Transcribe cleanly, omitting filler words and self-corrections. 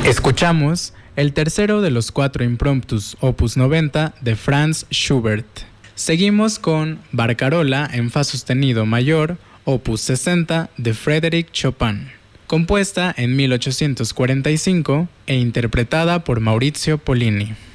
Escuchamos el tercero de los 4 impromptus, opus 90, de Franz Schubert. Seguimos con Barcarola en fa sostenido mayor, opus 60, de Frédéric Chopin, compuesta en 1845 e interpretada por Maurizio Pollini.